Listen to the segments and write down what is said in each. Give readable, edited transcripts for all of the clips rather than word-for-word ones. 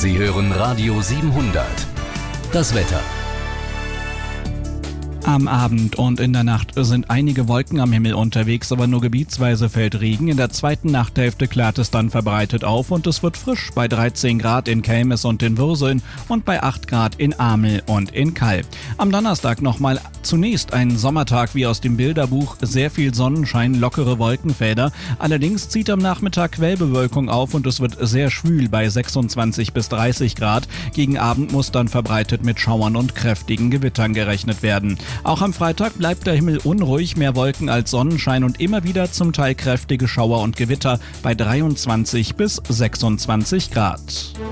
Sie hören Radio 700. Das Wetter. Am Abend und in der Nacht sind einige Wolken am Himmel unterwegs, aber nur gebietsweise fällt Regen. In der zweiten Nachthälfte klart es dann verbreitet auf und es wird frisch bei 13 Grad in Kelmis und in Würseln und bei 8 Grad in Amel und in Kall. Am Donnerstag nochmal zunächst ein Sommertag wie aus dem Bilderbuch, sehr viel Sonnenschein, lockere Wolkenfelder. Allerdings zieht am Nachmittag Quellbewölkung auf und es wird sehr schwül bei 26 bis 30 Grad. Gegen Abend muss dann verbreitet mit Schauern und kräftigen Gewittern gerechnet werden. Auch am Freitag bleibt der Himmel unruhig, mehr Wolken als Sonnenschein und immer wieder zum Teil kräftige Schauer und Gewitter bei 23 bis 26 Grad.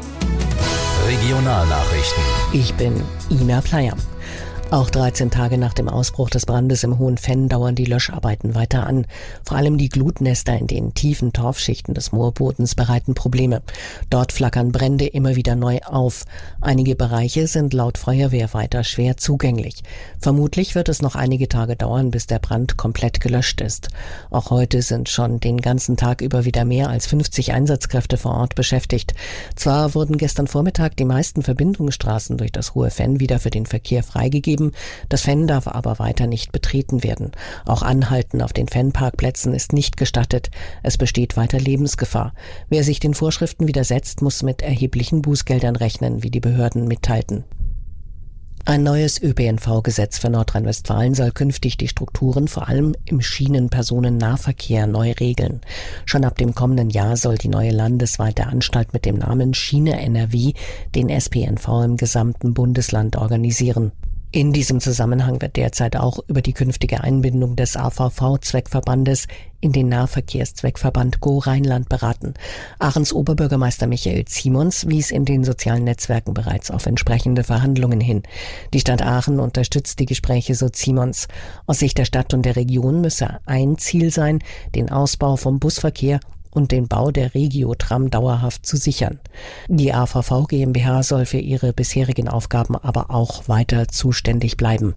Regionalnachrichten. Ich bin Ina Pleyer. Auch 13 Tage nach dem Ausbruch des Brandes im Hohen Venn dauern die Löscharbeiten weiter an. Vor allem die Glutnester in den tiefen Torfschichten des Moorbodens bereiten Probleme. Dort flackern Brände immer wieder neu auf. Einige Bereiche sind laut Feuerwehr weiter schwer zugänglich. Vermutlich wird es noch einige Tage dauern, bis der Brand komplett gelöscht ist. Auch heute sind schon den ganzen Tag über wieder mehr als 50 Einsatzkräfte vor Ort beschäftigt. Zwar wurden gestern Vormittag die meisten Verbindungsstraßen durch das Hohe Venn wieder für den Verkehr freigegeben. Das Venn darf aber weiter nicht betreten werden. Auch Anhalten auf den Venn-Parkplätzen ist nicht gestattet. Es besteht weiter Lebensgefahr. Wer sich den Vorschriften widersetzt, muss mit erheblichen Bußgeldern rechnen, wie die Behörden mitteilten. Ein neues ÖPNV-Gesetz für Nordrhein-Westfalen soll künftig die Strukturen vor allem im Schienenpersonennahverkehr neu regeln. Schon ab dem kommenden Jahr soll die neue landesweite Anstalt mit dem Namen Schiene NRW den SPNV im gesamten Bundesland organisieren. In diesem Zusammenhang wird derzeit auch über die künftige Einbindung des AVV-Zweckverbandes in den Nahverkehrszweckverband Go Rheinland beraten. Aachens Oberbürgermeister Michael Simons wies in den sozialen Netzwerken bereits auf entsprechende Verhandlungen hin. Die Stadt Aachen unterstützt die Gespräche, so Simons. Aus Sicht der Stadt und der Region müsse ein Ziel sein, den Ausbau vom Busverkehr und den Bau der Regio-Tram dauerhaft zu sichern. Die AVV GmbH soll für ihre bisherigen Aufgaben aber auch weiter zuständig bleiben.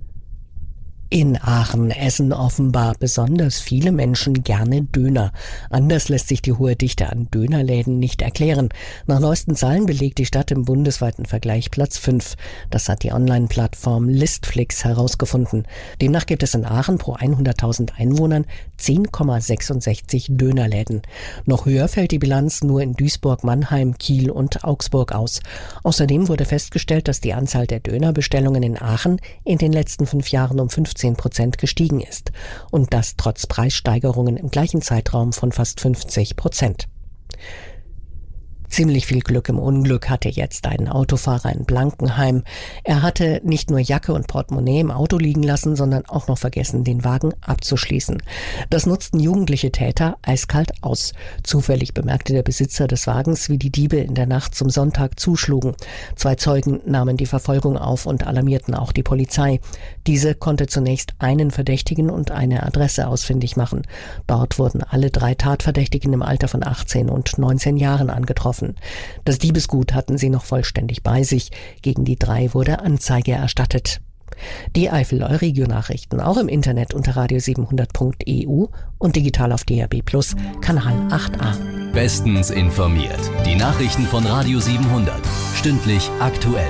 In Aachen essen offenbar besonders viele Menschen gerne Döner. Anders lässt sich die hohe Dichte an Dönerläden nicht erklären. Nach neuesten Zahlen belegt die Stadt im bundesweiten Vergleich Platz 5. Das hat die Online-Plattform Listflix herausgefunden. Demnach gibt es in Aachen pro 100.000 Einwohnern 10,66 Dönerläden. Noch höher fällt die Bilanz nur in Duisburg, Mannheim, Kiel und Augsburg aus. Außerdem wurde festgestellt, dass die Anzahl der Dönerbestellungen in Aachen in den letzten 5 Jahren um 15% gestiegen ist. Und das trotz Preissteigerungen im gleichen Zeitraum von fast 50%. Ziemlich viel Glück im Unglück hatte jetzt ein Autofahrer in Blankenheim. Er hatte nicht nur Jacke und Portemonnaie im Auto liegen lassen, sondern auch noch vergessen, den Wagen abzuschließen. Das nutzten jugendliche Täter eiskalt aus. Zufällig bemerkte der Besitzer des Wagens, wie die Diebe in der Nacht zum Sonntag zuschlugen. 2 Zeugen nahmen die Verfolgung auf und alarmierten auch die Polizei. Diese konnte zunächst einen Verdächtigen und eine Adresse ausfindig machen. Dort wurden alle 3 Tatverdächtigen im Alter von 18 und 19 Jahren angetroffen. Das Diebesgut hatten sie noch vollständig bei sich. Gegen die 3 wurde Anzeige erstattet. Die Eifel-Regio-Nachrichten auch im Internet unter radio700.eu und digital auf DAB+ Kanal 8a. Bestens informiert. Die Nachrichten von Radio 700. Stündlich aktuell.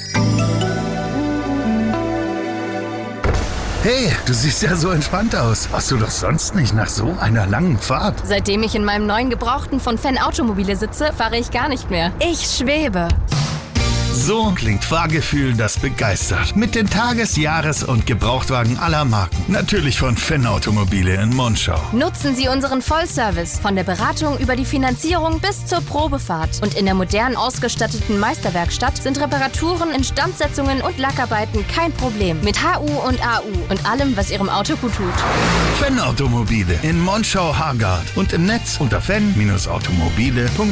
Hey, du siehst ja so entspannt aus. Warst du doch sonst nicht nach so einer langen Fahrt? Seitdem ich in meinem neuen Gebrauchten von Venn Automobile sitze, fahre ich gar nicht mehr. Ich schwebe. So klingt Fahrgefühl, das begeistert. Mit den Tages-, Jahres- und Gebrauchtwagen aller Marken. Natürlich von Venn Automobile in Monschau. Nutzen Sie unseren Vollservice von der Beratung über die Finanzierung bis zur Probefahrt. Und in der modern ausgestatteten Meisterwerkstatt sind Reparaturen, Instandsetzungen und Lackarbeiten kein Problem. Mit HU und AU und allem, was Ihrem Auto gut tut. Venn Automobile in Monschau-Hargard und im Netz unter venn-automobile.de.